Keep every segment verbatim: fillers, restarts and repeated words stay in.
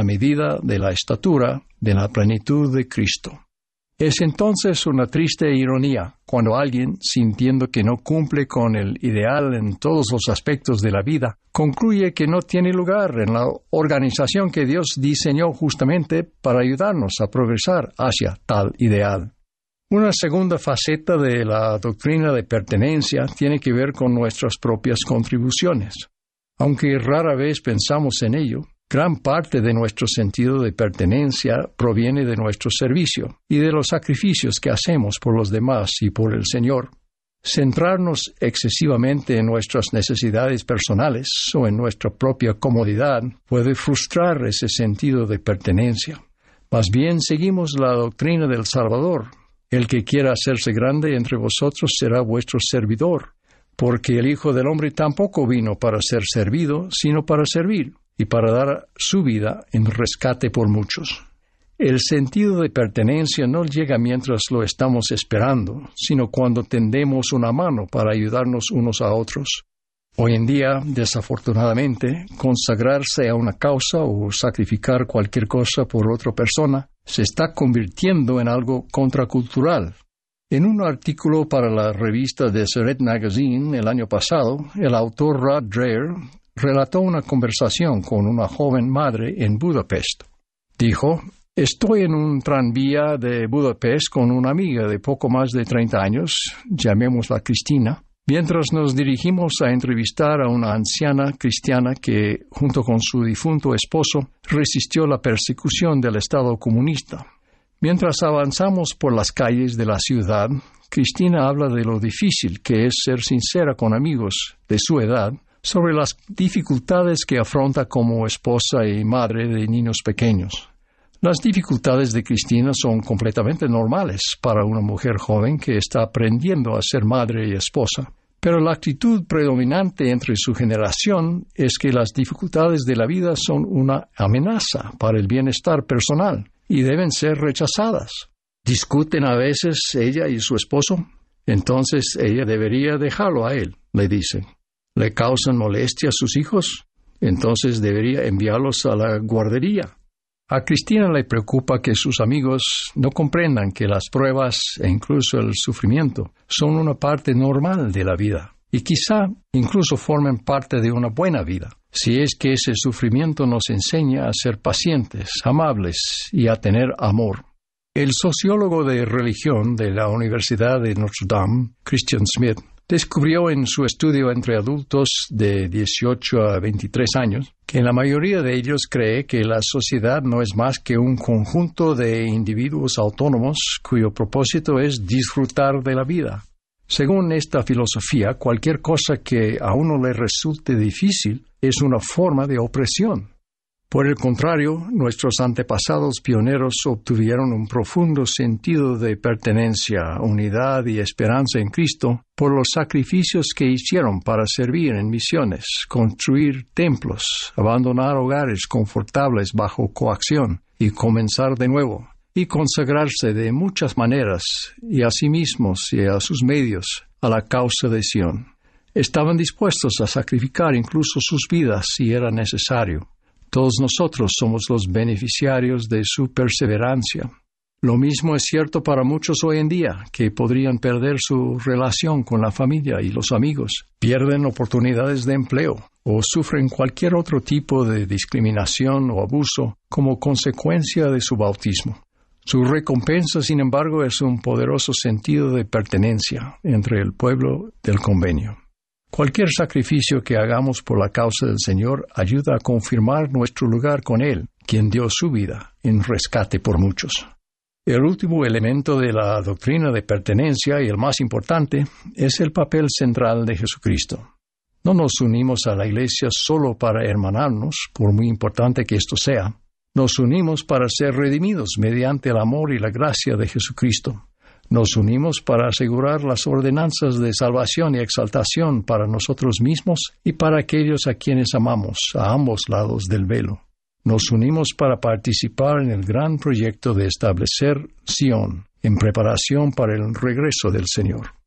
la medida de la estatura de la plenitud de Cristo. Es entonces una triste ironía cuando alguien, sintiendo que no cumple con el ideal en todos los aspectos de la vida, concluye que no tiene lugar en la organización que Dios diseñó justamente para ayudarnos a progresar hacia tal ideal. Una segunda faceta de la doctrina de pertenencia tiene que ver con nuestras propias contribuciones. Aunque rara vez pensamos en ello, gran parte de nuestro sentido de pertenencia proviene de nuestro servicio y de los sacrificios que hacemos por los demás y por el Señor. Centrarnos excesivamente en nuestras necesidades personales o en nuestra propia comodidad puede frustrar ese sentido de pertenencia. Más bien seguimos la doctrina del Salvador. El que quiera hacerse grande entre vosotros será vuestro servidor, porque el Hijo del Hombre tampoco vino para ser servido, sino para servir, y para dar su vida en rescate por muchos. El sentido de pertenencia no llega mientras lo estamos esperando, sino cuando tendemos una mano para ayudarnos unos a otros. Hoy en día, desafortunadamente, consagrarse a una causa o sacrificar cualquier cosa por otra persona se está convirtiendo en algo contracultural. En un artículo para la revista Deseret Magazine el año pasado, el autor Rod Dreher relató una conversación con una joven madre en Budapest. Dijo: «Estoy en un tranvía de Budapest con una amiga de poco más de treinta años, llamémosla Cristina, mientras nos dirigimos a entrevistar a una anciana cristiana que, junto con su difunto esposo, resistió la persecución del Estado comunista. Mientras avanzamos por las calles de la ciudad, Cristina habla de lo difícil que es ser sincera con amigos de su edad sobre las dificultades que afronta como esposa y madre de niños pequeños. Las dificultades de Cristina son completamente normales para una mujer joven que está aprendiendo a ser madre y esposa, pero la actitud predominante entre su generación es que las dificultades de la vida son una amenaza para el bienestar personal y deben ser rechazadas. Discuten a veces ella y su esposo, entonces ella debería dejarlo a él, le dicen. ¿Le causan molestia a sus hijos? Entonces debería enviarlos a la guardería. A Cristina le preocupa que sus amigos no comprendan que las pruebas e incluso el sufrimiento son una parte normal de la vida y quizá incluso formen parte de una buena vida, si es que ese sufrimiento nos enseña a ser pacientes, amables y a tener amor. El sociólogo de religión de la Universidad de Notre Dame, Christian Smith, descubrió en su estudio entre adultos de dieciocho a veintitrés años que la mayoría de ellos cree que la sociedad no es más que un conjunto de individuos autónomos cuyo propósito es disfrutar de la vida. Según esta filosofía, cualquier cosa que a uno le resulte difícil es una forma de opresión. Por el contrario, nuestros antepasados pioneros obtuvieron un profundo sentido de pertenencia, unidad y esperanza en Cristo por los sacrificios que hicieron para servir en misiones, construir templos, abandonar hogares confortables bajo coacción y comenzar de nuevo, y consagrarse de muchas maneras, y a sí mismos y a sus medios, a la causa de Sion. Estaban dispuestos a sacrificar incluso sus vidas si era necesario. Todos nosotros somos los beneficiarios de su perseverancia. Lo mismo es cierto para muchos hoy en día, que podrían perder su relación con la familia y los amigos, pierden oportunidades de empleo o sufren cualquier otro tipo de discriminación o abuso como consecuencia de su bautismo. Su recompensa, sin embargo, es un poderoso sentido de pertenencia entre el pueblo del convenio. Cualquier sacrificio que hagamos por la causa del Señor ayuda a confirmar nuestro lugar con Él, quien dio su vida en rescate por muchos. El último elemento de la doctrina de pertenencia, y el más importante, es el papel central de Jesucristo. No nos unimos a la Iglesia solo para hermanarnos, por muy importante que esto sea. Nos unimos para ser redimidos mediante el amor y la gracia de Jesucristo. Nos unimos para asegurar las ordenanzas de salvación y exaltación para nosotros mismos y para aquellos a quienes amamos, a ambos lados del velo. Nos unimos para participar en el gran proyecto de establecer Sion, en preparación para el regreso del Señor.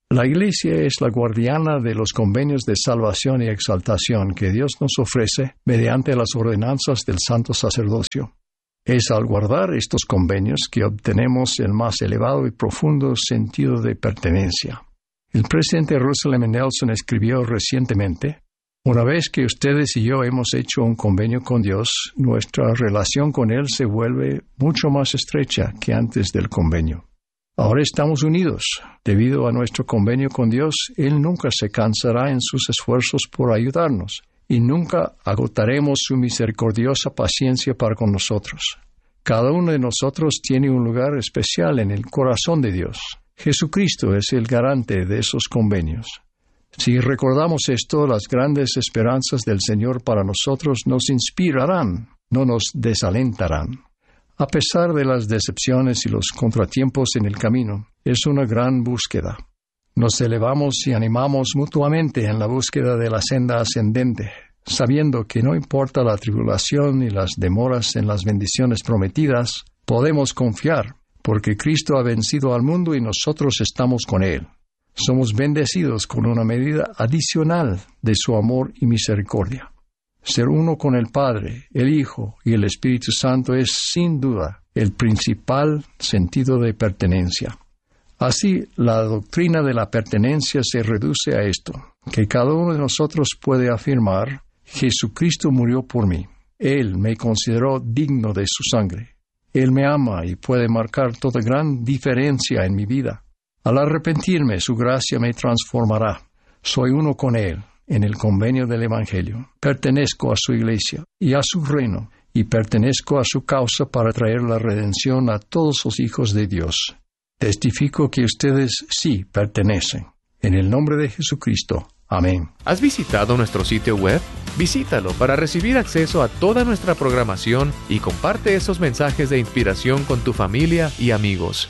La Iglesia es la guardiana de los convenios de salvación y exaltación que Dios nos ofrece mediante las ordenanzas del santo sacerdocio. Es al guardar estos convenios que obtenemos el más elevado y profundo sentido de pertenencia. El presidente Russell M. Nelson escribió recientemente: una vez que ustedes y yo hemos hecho un convenio con Dios, nuestra relación con Él se vuelve mucho más estrecha que antes del convenio. Ahora estamos unidos. Debido a nuestro convenio con Dios, Él nunca se cansará en sus esfuerzos por ayudarnos, y nunca agotaremos su misericordiosa paciencia para con nosotros. Cada uno de nosotros tiene un lugar especial en el corazón de Dios. Jesucristo es el garante de esos convenios. Si recordamos esto, las grandes esperanzas del Señor para nosotros nos inspirarán, no nos desalentarán. A pesar de las decepciones y los contratiempos en el camino, es una gran búsqueda. Nos elevamos y animamos mutuamente en la búsqueda de la senda ascendente, sabiendo que no importa la tribulación y las demoras en las bendiciones prometidas, podemos confiar, porque Cristo ha vencido al mundo y nosotros estamos con Él. Somos bendecidos con una medida adicional de su amor y misericordia. Ser uno con el Padre, el Hijo y el Espíritu Santo es, sin duda, el principal sentido de pertenencia. Así, la doctrina de la pertenencia se reduce a esto, que cada uno de nosotros puede afirmar: Jesucristo murió por mí. Él me consideró digno de su sangre. Él me ama y puede marcar toda gran diferencia en mi vida. Al arrepentirme, su gracia me transformará. Soy uno con Él en el convenio del Evangelio. Pertenezco a su iglesia y a su reino, y pertenezco a su causa para traer la redención a todos los hijos de Dios. Testifico que ustedes sí pertenecen. En el nombre de Jesucristo. Amén. ¿Has visitado nuestro sitio web? Visítalo para recibir acceso a toda nuestra programación y comparte esos mensajes de inspiración con tu familia y amigos.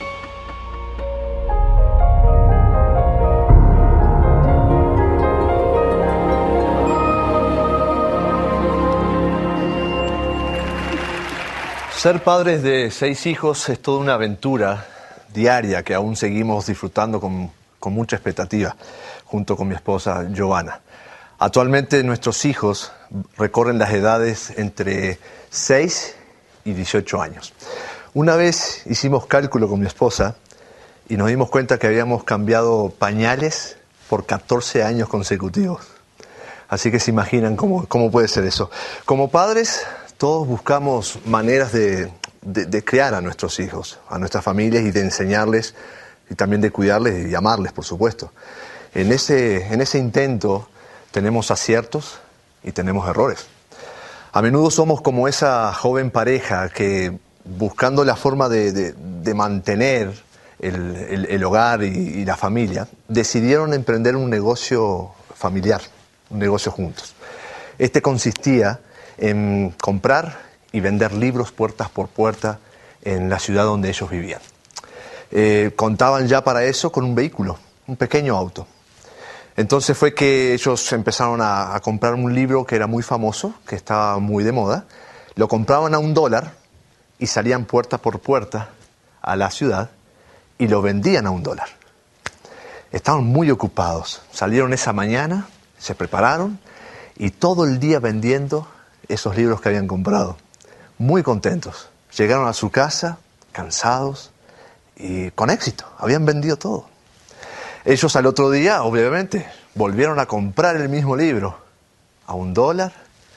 Ser padres de seis hijos es toda una aventura diaria que aún seguimos disfrutando con, con mucha expectativa, junto con mi esposa Giovanna. Actualmente nuestros hijos recorren las edades entre seis y dieciocho años. Una vez hicimos cálculo con mi esposa y nos dimos cuenta que habíamos cambiado pañales por catorce años consecutivos. Así que se imaginan cómo, cómo puede ser eso. Como padres, todos buscamos maneras de, de, de criar a nuestros hijos, a nuestras familias, y de enseñarles, y también de cuidarles y amarles, por supuesto. En ese, en ese intento tenemos aciertos y tenemos errores. A menudo somos como esa joven pareja que, buscando la forma de, de, de mantener el, el, el hogar y, y la familia, decidieron emprender un negocio familiar, un negocio juntos. Este consistía en comprar y vender libros puertas por puerta en la ciudad donde ellos vivían. Eh, contaban ya para eso con un vehículo, un pequeño auto. Entonces fue que ellos empezaron a, a comprar un libro que era muy famoso, que estaba muy de moda. Lo compraban a un dólar y salían puerta por puerta a la ciudad y lo vendían a un dólar. Estaban muy ocupados. Salieron esa mañana, se prepararon y todo el día vendiendo esos libros que habían comprado. Muy contentos. Llegaron a su casa, cansados y con éxito. Habían vendido todo. Ellos al otro día, obviamente, volvieron a comprar el mismo libro a un dólar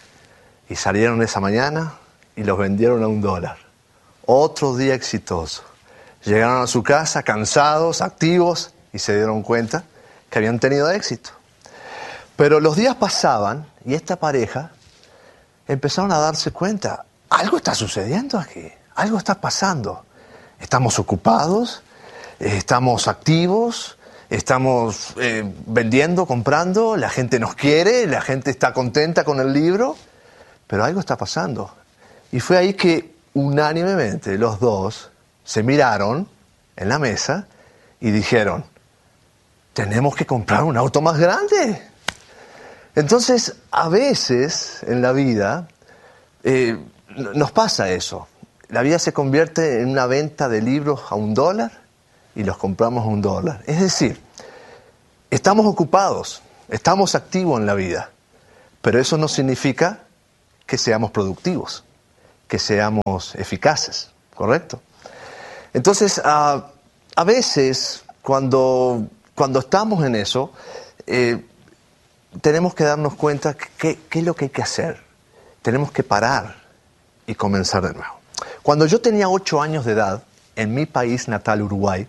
y salieron esa mañana y los vendieron a un dólar. Otro día exitoso. Llegaron a su casa cansados, activos, y se dieron cuenta que habían tenido éxito. Pero los días pasaban y esta pareja empezaron a darse cuenta: algo está sucediendo aquí, algo está pasando. Estamos ocupados, estamos activos, estamos eh, vendiendo, comprando, la gente nos quiere, la gente está contenta con el libro, pero algo está pasando. Y fue ahí que unánimemente los dos se miraron en la mesa y dijeron: tenemos que comprar un auto más grande. Entonces, a veces en la vida eh, nos pasa eso. La vida se convierte en una venta de libros a un dólar y los compramos a un dólar. Es decir, Estamos ocupados, estamos activos en la vida, pero eso no significa que seamos productivos, que seamos eficaces, ¿correcto? Entonces, uh, a veces, cuando, cuando estamos en eso, eh, tenemos que darnos cuenta que qué es lo que hay que hacer. Tenemos que parar y comenzar de nuevo. Cuando yo tenía ocho años de edad, en mi país natal, Uruguay,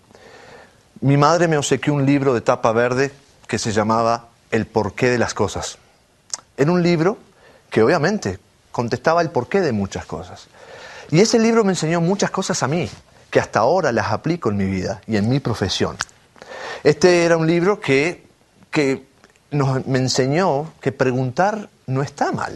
mi madre me obsequió un libro de tapa verde que se llamaba El porqué de las cosas. Era un libro que obviamente contestaba el porqué de muchas cosas. Y ese libro me enseñó muchas cosas a mí, que hasta ahora las aplico en mi vida y en mi profesión. Este era un libro que, que nos, me enseñó que preguntar no está mal.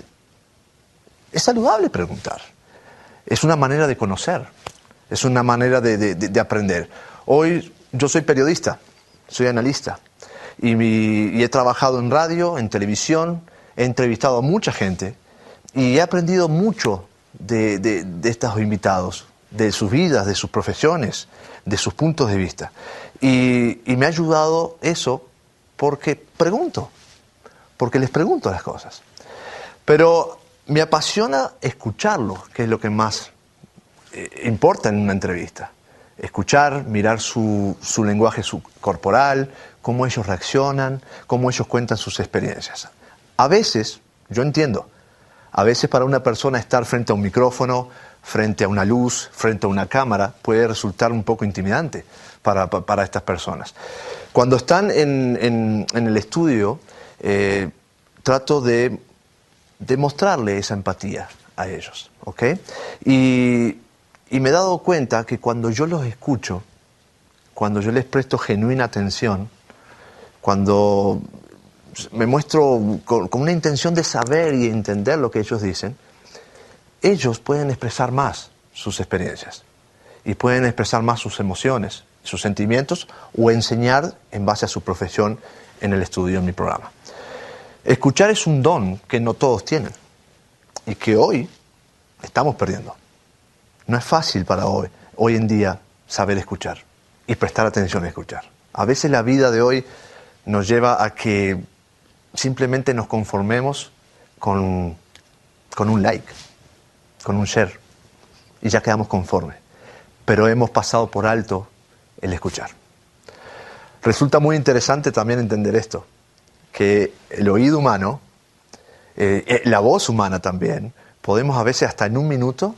Es saludable preguntar. Es una manera de conocer. Es una manera de, de, de aprender. Hoy yo soy periodista, soy analista. Y, mi, y he trabajado en radio, en televisión, he entrevistado a mucha gente. Y he aprendido mucho de, de, de estos invitados, de sus vidas, de sus profesiones, de sus puntos de vista. Y, y me ha ayudado eso porque pregunto, porque les pregunto las cosas. Pero me apasiona escucharlos, que es lo que más eh, importa en una entrevista. Escuchar, mirar su, su lenguaje su, corporal, cómo ellos reaccionan, cómo ellos cuentan sus experiencias. A veces, yo entiendo, a veces para una persona estar frente a un micrófono, frente a una luz, frente a una cámara, puede resultar un poco intimidante para, para estas personas. Cuando están en, en, en el estudio, eh, trato de, de mostrarle esa empatía a ellos, ¿ok? Y, y me he dado cuenta que cuando yo los escucho, cuando yo les presto genuina atención, cuando me muestro con, con una intención de saber y entender lo que ellos dicen, ellos pueden expresar más sus experiencias y pueden expresar más sus emociones, sus sentimientos o enseñar en base a su profesión en el estudio, en mi programa. Escuchar es un don que no todos tienen y que hoy estamos perdiendo. No es fácil para hoy, hoy en día saber escuchar y prestar atención a escuchar. A veces la vida de hoy nos lleva a que simplemente nos conformemos con, con un like, con un share, y ya quedamos conformes. Pero hemos pasado por alto el escuchar. Resulta muy interesante también entender esto, que el oído humano, eh, la voz humana también, podemos a veces hasta en un minuto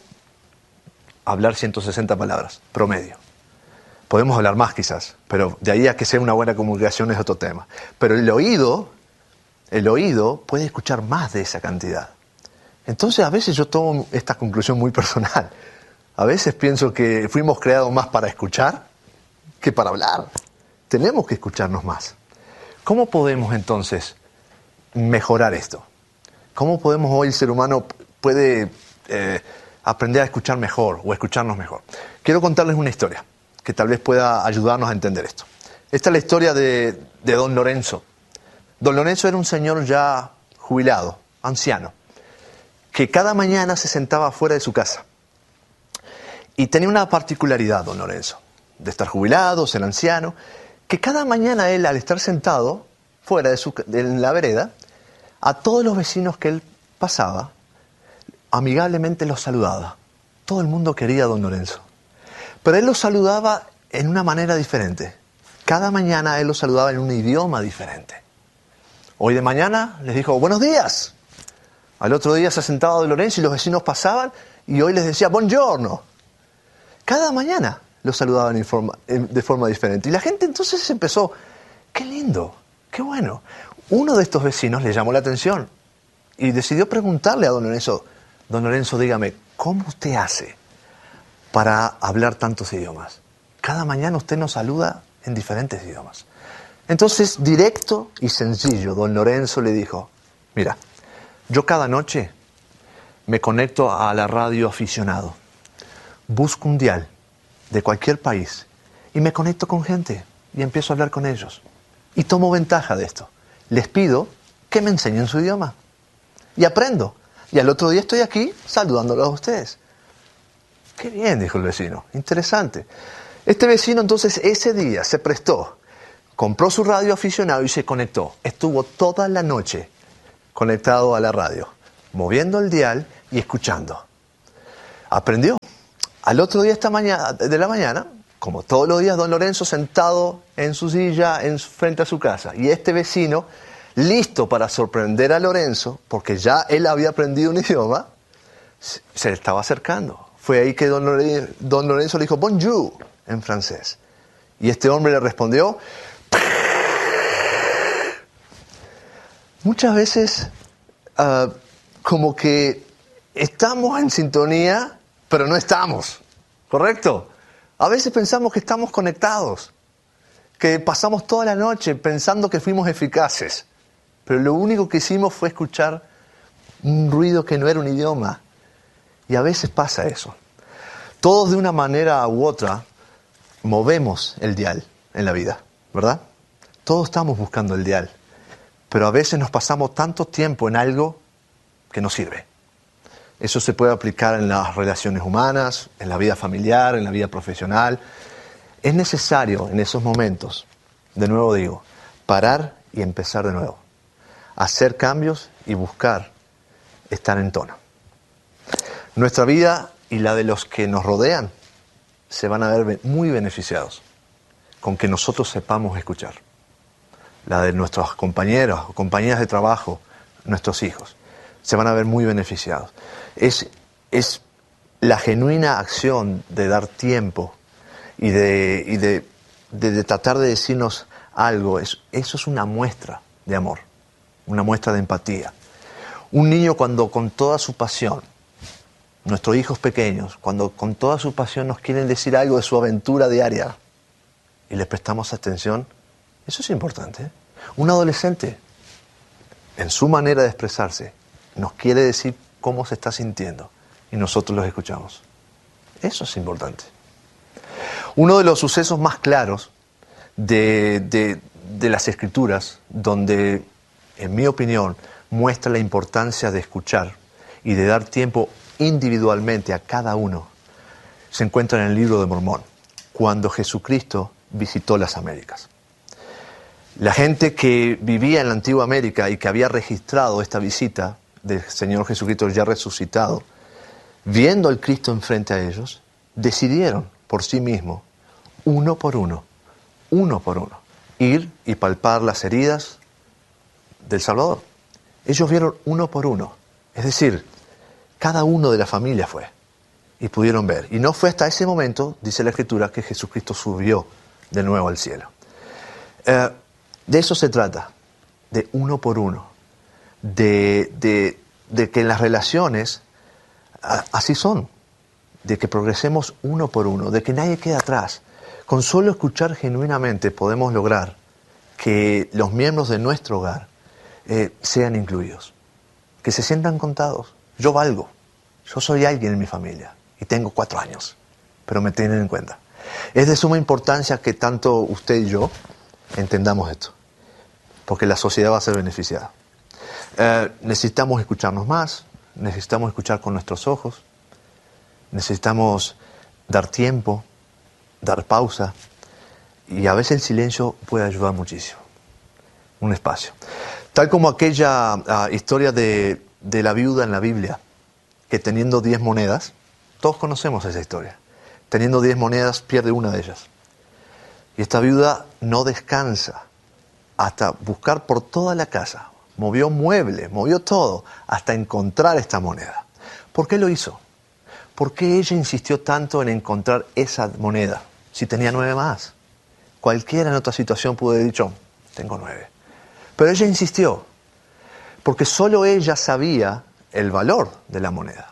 hablar ciento sesenta palabras, promedio. Podemos hablar más quizás, pero de ahí a que sea una buena comunicación es otro tema. Pero el oído, el oído puede escuchar más de esa cantidad. Entonces a veces yo tomo esta conclusión muy personal. A veces pienso que fuimos creados más para escuchar que para hablar. Tenemos que escucharnos más. ¿Cómo podemos entonces mejorar esto? ¿Cómo podemos hoy el ser humano puede eh, aprender a escuchar mejor o escucharnos mejor? Quiero contarles una historia que tal vez pueda ayudarnos a entender esto. Esta es la historia de, de don Lorenzo. Don Lorenzo era un señor ya jubilado, anciano, que cada mañana se sentaba fuera de su casa. Y tenía una particularidad, don Lorenzo, de estar jubilado, ser anciano, que cada mañana él, al estar sentado fuera de, su, de la vereda, a todos los vecinos que él pasaba, amigablemente los saludaba. Todo el mundo quería a don Lorenzo. Pero él los saludaba en una manera diferente. Cada mañana él los saludaba en un idioma diferente. Hoy de mañana les dijo, buenos días. Al otro día se sentaba don Lorenzo y los vecinos pasaban y hoy les decía, buongiorno. Cada mañana los saludaban en forma, de forma diferente. Y la gente entonces empezó, qué lindo, qué bueno. Uno de estos vecinos le llamó la atención y decidió preguntarle a don Lorenzo, don Lorenzo, dígame, ¿cómo usted hace para hablar tantos idiomas? Cada mañana usted nos saluda en diferentes idiomas. Entonces, directo y sencillo, don Lorenzo le dijo, mira, yo cada noche me conecto a la radio aficionado, busco un dial de cualquier país y me conecto con gente y empiezo a hablar con ellos. Y tomo ventaja de esto. Les pido que me enseñen su idioma y aprendo. Y al otro día estoy aquí saludándolos a ustedes. Qué bien, dijo el vecino, interesante. Este vecino entonces ese día se prestó compró su radio aficionado y se conectó. Estuvo toda la noche conectado a la radio, moviendo el dial y escuchando. Aprendió. Al otro día esta mañana, de la mañana, como todos los días, don Lorenzo sentado en su silla en, frente a su casa. Y este vecino, listo para sorprender a Lorenzo, porque ya él había aprendido un idioma, se le estaba acercando. Fue ahí que don Lorenzo, don Lorenzo le dijo bonjour en francés. Y este hombre le respondió. Muchas veces uh, como que estamos en sintonía, pero no estamos, ¿correcto? A veces pensamos que estamos conectados, que pasamos toda la noche pensando que fuimos eficaces, pero lo único que hicimos fue escuchar un ruido que no era un idioma. Y a veces pasa eso. Todos de una manera u otra movemos el dial en la vida, ¿verdad? Todos estamos buscando el dial, pero a veces nos pasamos tanto tiempo en algo que no sirve. Eso se puede aplicar en las relaciones humanas, en la vida familiar, en la vida profesional. Es necesario en esos momentos, de nuevo digo, parar y empezar de nuevo. Hacer cambios y buscar estar en tono. Nuestra vida y la de los que nos rodean se van a ver muy beneficiados con que nosotros sepamos escuchar. La de nuestros compañeros o compañeras de trabajo, nuestros hijos, se van a ver muy beneficiados. Es, es la genuina acción de dar tiempo y de, y de, de, de tratar de decirnos algo. Es, eso es una muestra de amor, una muestra de empatía. Un niño cuando con toda su pasión, nuestros hijos pequeños, cuando con toda su pasión nos quieren decir algo de su aventura diaria y les prestamos atención, eso es importante, ¿eh? Un adolescente, en su manera de expresarse, nos quiere decir cómo se está sintiendo y nosotros los escuchamos. Eso es importante. Uno de los sucesos más claros de, de, de las Escrituras, donde, en mi opinión, muestra la importancia de escuchar y de dar tiempo individualmente a cada uno, se encuentra en el libro de Mormón, cuando Jesucristo visitó las Américas. La gente que vivía en la antigua América y que había registrado esta visita del Señor Jesucristo ya resucitado, viendo al Cristo enfrente a ellos, decidieron por sí mismos, uno por uno, uno por uno, ir y palpar las heridas del Salvador. Ellos vieron uno por uno, es decir, cada uno de la familia fue y pudieron ver. Y no fue hasta ese momento, dice la Escritura, que Jesucristo subió de nuevo al cielo. Eh, de eso se trata, de uno por uno, de, de, de que en las relaciones a, así son, de que progresemos uno por uno, de que nadie quede atrás. Con solo escuchar genuinamente podemos lograr que los miembros de nuestro hogar eh, sean incluidos, que se sientan contados. Yo valgo, yo soy alguien en mi familia y tengo cuatro años, pero me tienen en cuenta. Es de suma importancia que tanto usted y yo entendamos esto, porque la sociedad va a ser beneficiada. Eh, necesitamos escucharnos más, necesitamos escuchar con nuestros ojos, necesitamos dar tiempo, dar pausa, y a veces el silencio puede ayudar muchísimo. Un espacio. Tal como aquella uh, historia de, de la viuda en la Biblia, que teniendo diez monedas, todos conocemos esa historia, teniendo diez monedas pierde una de ellas. Y esta viuda no descansa hasta buscar por toda la casa, movió muebles, movió todo, hasta encontrar esta moneda. ¿Por qué lo hizo? ¿Por qué ella insistió tanto en encontrar esa moneda si tenía nueve más? Cualquiera en otra situación pudo haber dicho, tengo nueve. Pero ella insistió, porque solo ella sabía el valor de la moneda.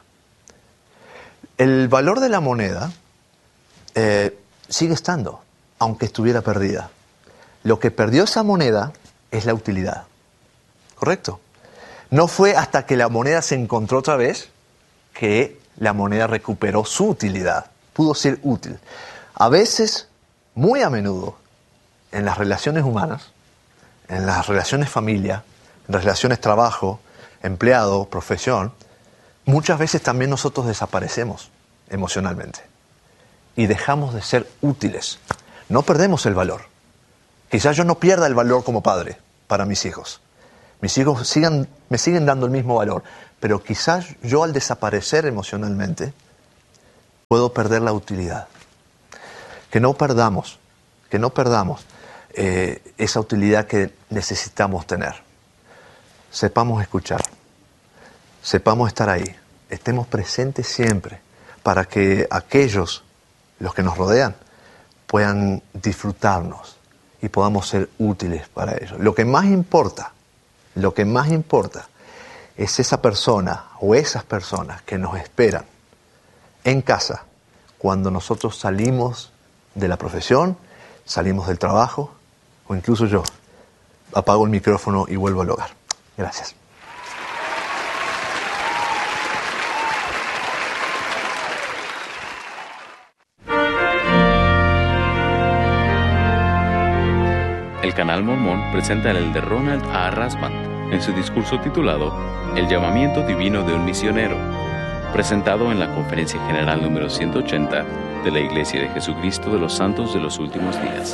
El valor de la moneda eh, sigue estando, aunque estuviera perdida. Lo que perdió esa moneda es la utilidad. ¿Correcto? No fue hasta que la moneda se encontró otra vez que la moneda recuperó su utilidad. Pudo ser útil. A veces, muy a menudo, en las relaciones humanas, en las relaciones familia, en las relaciones trabajo, empleado, profesión, muchas veces también nosotros desaparecemos emocionalmente y dejamos de ser útiles. No perdemos el valor, Quizás yo no pierda el valor como padre para mis hijos. Mis hijos sigan, me siguen dando el mismo valor, pero quizás yo al desaparecer emocionalmente puedo perder la utilidad. Que no perdamos, que no perdamos eh, esa utilidad que necesitamos tener. Sepamos escuchar, sepamos estar ahí, estemos presentes siempre para que aquellos, los que nos rodean, puedan disfrutarnos y podamos ser útiles para ellos. Lo que más importa, lo que más importa es esa persona o esas personas que nos esperan en casa cuando nosotros salimos de la profesión, salimos del trabajo o incluso yo apago el micrófono y vuelvo al hogar. Gracias. El Canal Mormón presenta el de Ronald A. Rasband en su discurso titulado El llamamiento divino de un misionero, presentado en la Conferencia General número ciento ochenta de la Iglesia de Jesucristo de los Santos de los Últimos Días.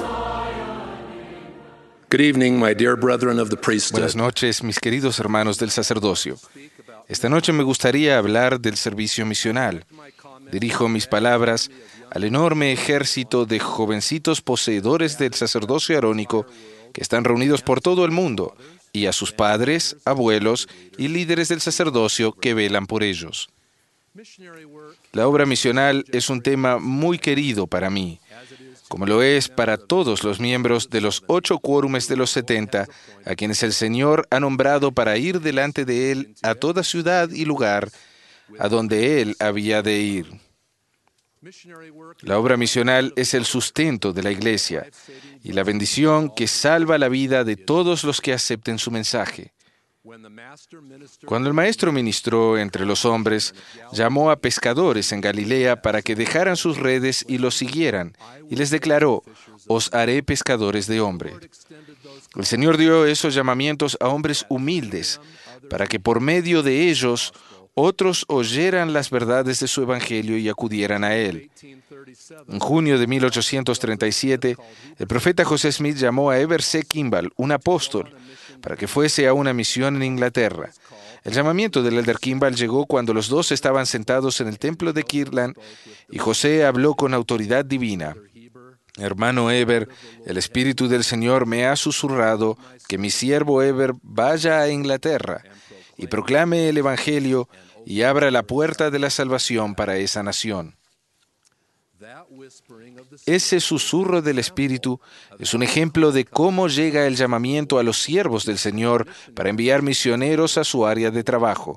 Good evening, my dear brethren of the priesthood. Buenas noches, mis queridos hermanos del sacerdocio. Esta noche me gustaría hablar del servicio misional. Dirijo mis palabras al enorme ejército de jovencitos poseedores del sacerdocio arónico que están reunidos por todo el mundo, y a sus padres, abuelos y líderes del sacerdocio que velan por ellos. La obra misional es un tema muy querido para mí, como lo es para todos los miembros de los ocho quórumes de los setenta, a quienes el Señor ha nombrado para ir delante de Él a toda ciudad y lugar a donde Él había de ir. La obra misional es el sustento de la Iglesia y la bendición que salva la vida de todos los que acepten su mensaje. Cuando el Maestro ministró entre los hombres, llamó a pescadores en Galilea para que dejaran sus redes y los siguieran, y les declaró: «Os haré pescadores de hombres». El Señor dio esos llamamientos a hombres humildes, para que por medio de ellos otros oyeran las verdades de su Evangelio y acudieran a él. En junio de mil ochocientos treinta y siete, el profeta José Smith llamó a Heber C. Kimball, un apóstol, para que fuese a una misión en Inglaterra. El llamamiento del elder Kimball llegó cuando los dos estaban sentados en el templo de Kirtland y José habló con autoridad divina. «Hermano Heber, el Espíritu del Señor me ha susurrado que mi siervo Heber vaya a Inglaterra y proclame el Evangelio y abra la puerta de la salvación para esa nación». Ese susurro del Espíritu es un ejemplo de cómo llega el llamamiento a los siervos del Señor para enviar misioneros a su área de trabajo.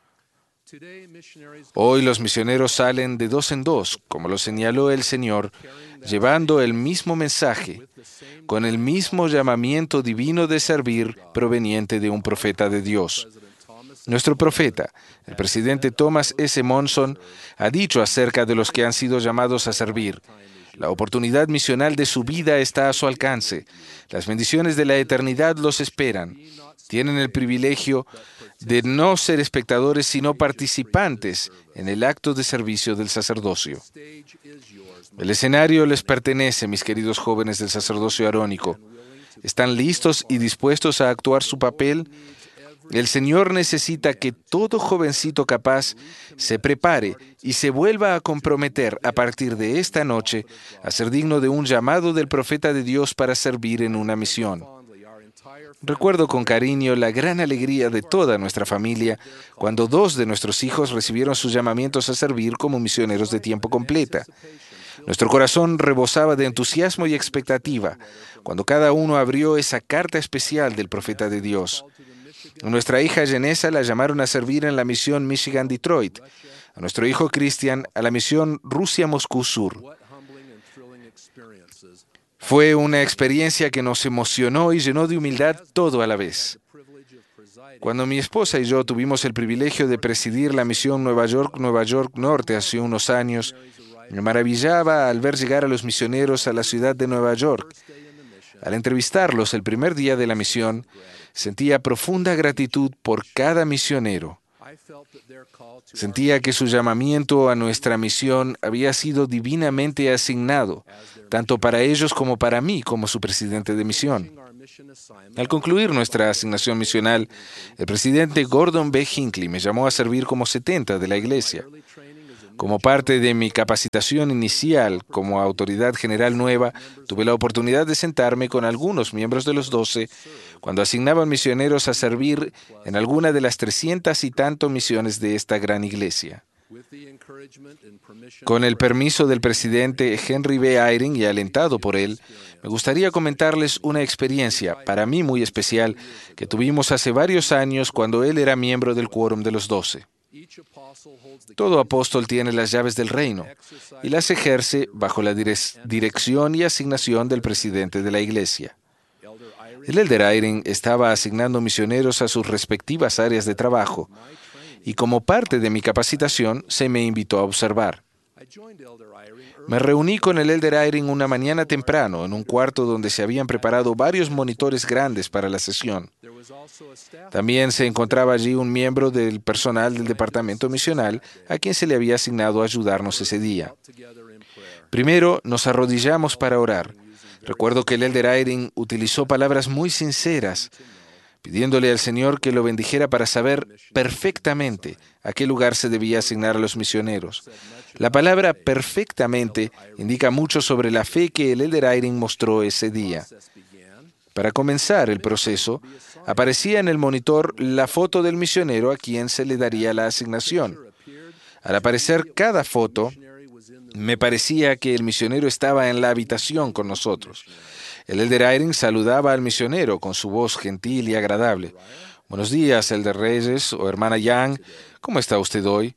Hoy los misioneros salen de dos en dos, como lo señaló el Señor, llevando el mismo mensaje, con el mismo llamamiento divino de servir proveniente de un profeta de Dios. Nuestro profeta, el presidente Thomas S. Monson, ha dicho acerca de los que han sido llamados a servir: la oportunidad misional de su vida está a su alcance. Las bendiciones de la eternidad los esperan. Tienen el privilegio de no ser espectadores, sino participantes en el acto de servicio del sacerdocio. El escenario les pertenece, mis queridos jóvenes del sacerdocio arónico. ¿Están listos y dispuestos a actuar su papel? El Señor necesita que todo jovencito capaz se prepare y se vuelva a comprometer a partir de esta noche a ser digno de un llamado del profeta de Dios para servir en una misión. Recuerdo con cariño la gran alegría de toda nuestra familia cuando dos de nuestros hijos recibieron sus llamamientos a servir como misioneros de tiempo completa. Nuestro corazón rebosaba de entusiasmo y expectativa cuando cada uno abrió esa carta especial del profeta de Dios. A nuestra hija Jenessa la llamaron a servir en la misión Michigan-Detroit. A nuestro hijo Christian a la misión Rusia-Moscú Sur. Fue una experiencia que nos emocionó y llenó de humildad todo a la vez. Cuando mi esposa y yo tuvimos el privilegio de presidir la misión Nueva York-Nueva York Norte hace unos años, me maravillaba al ver llegar a los misioneros a la ciudad de Nueva York. Al entrevistarlos el primer día de la misión, sentía profunda gratitud por cada misionero. Sentía que su llamamiento a nuestra misión había sido divinamente asignado, tanto para ellos como para mí, como su presidente de misión. Al concluir nuestra asignación misional, el presidente Gordon B. Hinckley me llamó a servir como setenta de la iglesia. Como parte de mi capacitación inicial como autoridad general nueva, tuve la oportunidad de sentarme con algunos miembros de los doce cuando asignaban misioneros a servir en alguna de las trescientas y tanto misiones de esta gran iglesia. Con el permiso del presidente Henry B. Eyring y alentado por él, me gustaría comentarles una experiencia, para mí muy especial, que tuvimos hace varios años cuando él era miembro del Quórum de los Doce. Todo apóstol tiene las llaves del reino y las ejerce bajo la direc- dirección y asignación del presidente de la iglesia. El elder Eyring estaba asignando misioneros a sus respectivas áreas de trabajo y como parte de mi capacitación se me invitó a observar. Me reuní con el elder Eyring una mañana temprano en un cuarto donde se habían preparado varios monitores grandes para la sesión. También se encontraba allí un miembro del personal del departamento misional a quien se le había asignado a ayudarnos ese día. Primero nos arrodillamos para orar. Recuerdo que el elder Eyring utilizó palabras muy sinceras, pidiéndole al Señor que lo bendijera para saber perfectamente a qué lugar se debía asignar a los misioneros. La palabra perfectamente indica mucho sobre la fe que el elder Eyring mostró ese día. Para comenzar el proceso, aparecía en el monitor la foto del misionero a quien se le daría la asignación. Al aparecer cada foto, me parecía que el misionero estaba en la habitación con nosotros. El elder Eyring saludaba al misionero con su voz gentil y agradable. Buenos días, elder Reyes o hermana Young, ¿cómo está usted hoy?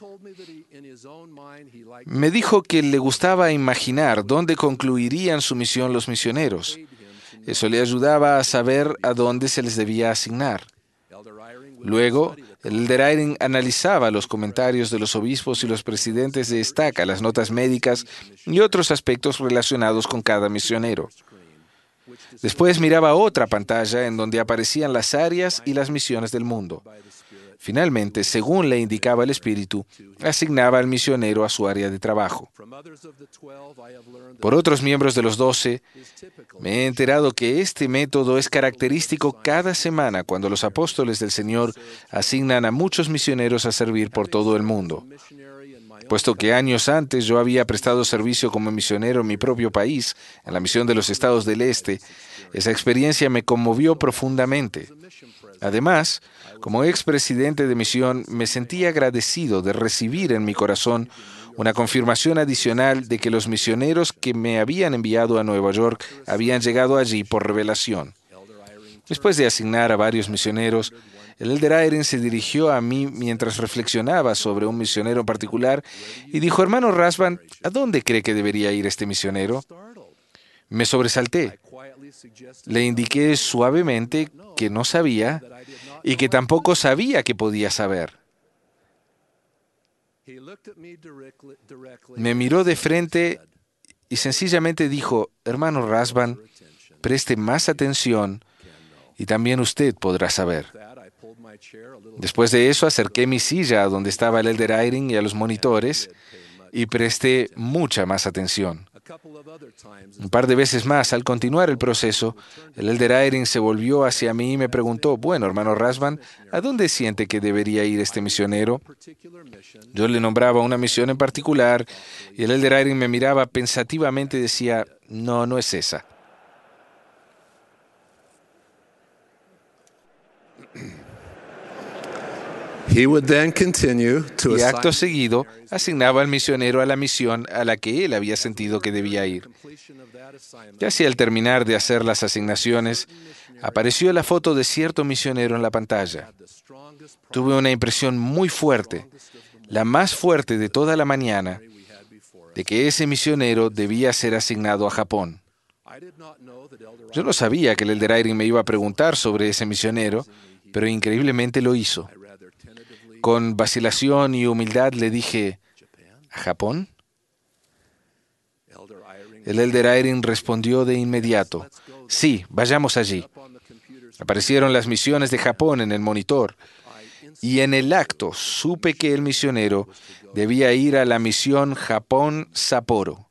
Me dijo que le gustaba imaginar dónde concluirían su misión los misioneros. Eso le ayudaba a saber a dónde se les debía asignar. Luego, el elder Eyring analizaba los comentarios de los obispos y los presidentes de estaca, las notas médicas y otros aspectos relacionados con cada misionero. Después miraba otra pantalla en donde aparecían las áreas y las misiones del mundo. Finalmente, según le indicaba el Espíritu, asignaba al misionero a su área de trabajo. Por otros miembros de los doce, me he enterado que este método es característico cada semana cuando los apóstoles del Señor asignan a muchos misioneros a servir por todo el mundo. Puesto que años antes yo había prestado servicio como misionero en mi propio país, en la misión de los Estados del Este, esa experiencia me conmovió profundamente. Además, como expresidente de misión, me sentí agradecido de recibir en mi corazón una confirmación adicional de que los misioneros que me habían enviado a Nueva York habían llegado allí por revelación. Después de asignar a varios misioneros, el elder Eyring se dirigió a mí mientras reflexionaba sobre un misionero en particular y dijo, hermano Rasband, ¿a dónde cree que debería ir este misionero? Me sobresalté. Le indiqué suavemente que no sabía y que tampoco sabía que podía saber. Me miró de frente y sencillamente dijo, hermano Rasband, preste más atención y también usted podrá saber. Después de eso, acerqué mi silla a donde estaba el elder Eyring y a los monitores y presté mucha más atención. Un par de veces más, al continuar el proceso, el elder Eyring se volvió hacia mí y me preguntó, bueno, hermano Rasband, ¿a dónde siente que debería ir este misionero? Yo le nombraba una misión en particular y el elder Eyring me miraba pensativamente y decía, no, no es esa. He would then continue to Y acto assign seguido asignaba al misionero a la misión a la que él había sentido que debía ir. Casi al terminar de hacer las asignaciones, apareció la foto de cierto misionero en la pantalla. Tuve una impresión muy fuerte, la más fuerte de toda la mañana, de que ese misionero debía ser asignado a Japón. Yo no sabía que el elder Eyring me iba a preguntar sobre ese misionero, pero increíblemente lo hizo. Con vacilación y humildad le dije, ¿a Japón? El elder Eyring respondió de inmediato, sí, vayamos allí. Aparecieron las misiones de Japón en el monitor y en el acto supe que el misionero debía ir a la misión Japón-Sapporo.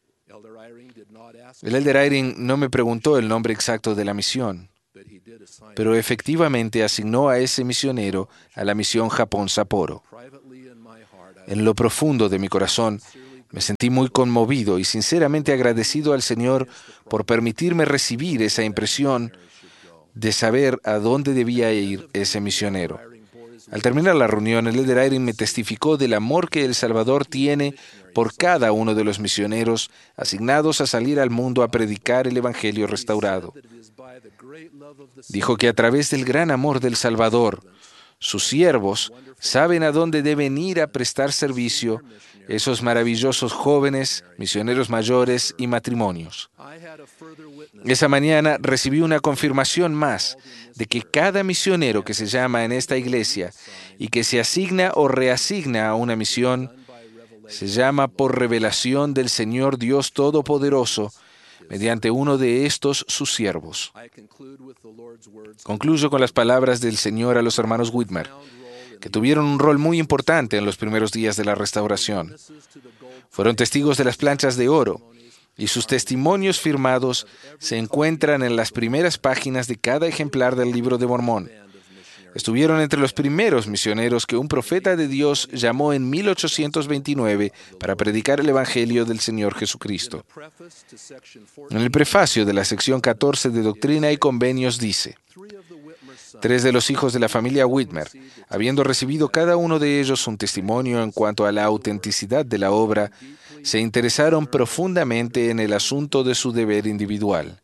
El elder Eyring no me preguntó el nombre exacto de la misión, pero efectivamente asignó a ese misionero a la misión Japón-Sapporo. En lo profundo de mi corazón, me sentí muy conmovido y sinceramente agradecido al Señor por permitirme recibir esa impresión de saber a dónde debía ir ese misionero. Al terminar la reunión, el elder Eyring me testificó del amor que El Salvador tiene por cada uno de los misioneros asignados a salir al mundo a predicar el Evangelio restaurado. Dijo que a través del gran amor del Salvador, sus siervos saben a dónde deben ir a prestar servicio esos maravillosos jóvenes, misioneros mayores y matrimonios. Esa mañana recibí una confirmación más de que cada misionero que se llama en esta iglesia y que se asigna o reasigna a una misión, se llama por revelación del Señor Dios Todopoderoso mediante uno de estos sus siervos. Concluyo con las palabras del Señor a los hermanos Whitmer, que tuvieron un rol muy importante en los primeros días de la restauración. Fueron testigos de las planchas de oro, y sus testimonios firmados se encuentran en las primeras páginas de cada ejemplar del Libro de Mormón. Estuvieron entre los primeros misioneros que un profeta de Dios llamó en mil ochocientos veintinueve para predicar el Evangelio del Señor Jesucristo. En el prefacio de la sección catorce de Doctrina y Convenios dice: Tres de los hijos de la familia Whitmer, habiendo recibido cada uno de ellos un testimonio en cuanto a la autenticidad de la obra, se interesaron profundamente en el asunto de su deber individual.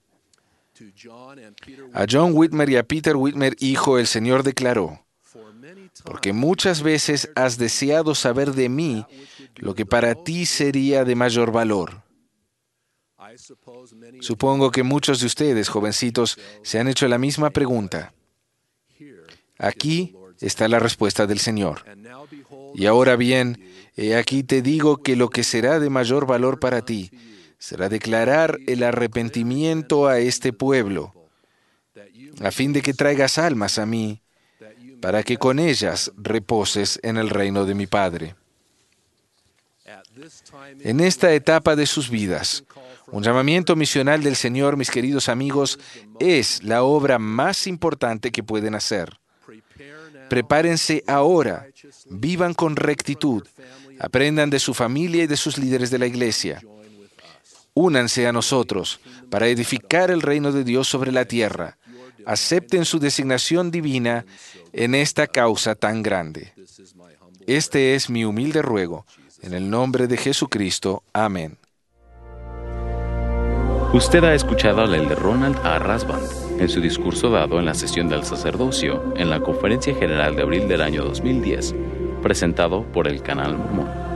A John Whitmer y a Peter Whitmer, hijo, el Señor declaró: porque muchas veces has deseado saber de mí lo que para ti sería de mayor valor. Supongo que muchos de ustedes, jovencitos, se han hecho la misma pregunta. Aquí está la respuesta del Señor. Y ahora bien, he aquí te digo que lo que será de mayor valor para ti será declarar el arrepentimiento a este pueblo, a fin de que traigas almas a mí, para que con ellas reposes en el reino de mi Padre. En esta etapa de sus vidas, un llamamiento misional del Señor, mis queridos amigos, es la obra más importante que pueden hacer. Prepárense ahora, vivan con rectitud, aprendan de su familia y de sus líderes de la iglesia. Únanse a nosotros para edificar el reino de Dios sobre la tierra. Acepten su designación divina en esta causa tan grande. Este es mi humilde ruego, en el nombre de Jesucristo. Amén. Usted ha escuchado al elder Ronald A. Rasband en su discurso dado en la sesión del sacerdocio en la Conferencia General de abril del año dos mil diez, presentado por el Canal Mormón.